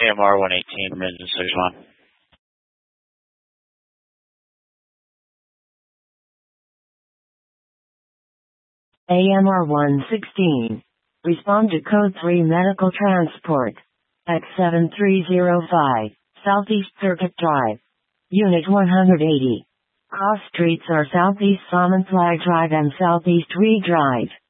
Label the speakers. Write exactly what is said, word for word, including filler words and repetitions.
Speaker 1: A M R one eighteen, emergency respond.
Speaker 2: A M R one sixteen. Respond to Code three Medical Transport. At seven three zero five, Southeast Circuit Drive. Unit one eighty. Cross streets are Southeast Salmon Flag Drive and Southeast Reed Drive.